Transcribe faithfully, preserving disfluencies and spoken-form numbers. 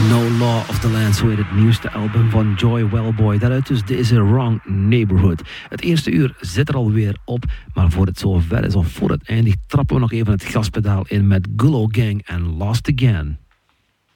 No Law of the Land, zo heet het nieuwste album van Joy Wellboy. Daaruit dus deze Wrong Neighborhood. Het eerste uur zit er alweer op, maar voor het zo ver is of voor het eindigt, trappen we nog even het gaspedaal in met Gullo Gang en Lost Again.